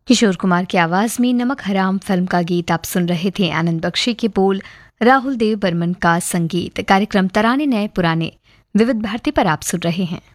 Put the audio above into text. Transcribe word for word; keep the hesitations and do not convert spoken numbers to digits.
किशोर कुमार की आवाज में नमक हराम फिल्म का गीत आप सुन रहे थे। आनंद बख्शी के बोल, राहुल देव बर्मन का संगीत। कार्यक्रम तराने नए पुराने विविध भारती पर आप सुन रहे हैं।